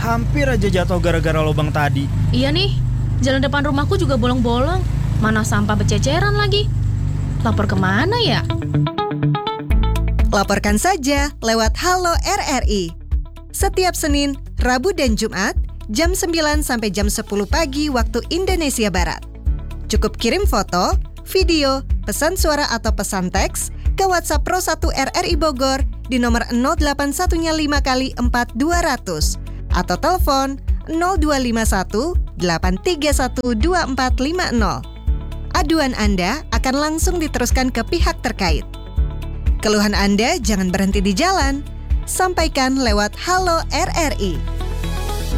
hampir aja jatuh gara-gara lubang tadi. Iya nih, jalan depan rumahku juga bolong-bolong. Mana sampah bececeran lagi. Lapor kemana ya? Laporkan saja lewat Halo RRI. Setiap Senin, Rabu, dan Jumat, jam 9 sampai jam 10 pagi waktu Indonesia Barat. Cukup kirim foto, video, pesan suara atau pesan teks ke WhatsApp Pro 1 RRI Bogor di nomor 0815 atau telepon 0251 831 2450. Aduan Anda akan langsung diteruskan ke pihak terkait. Keluhan Anda jangan berhenti di jalan. Sampaikan lewat Halo RRI.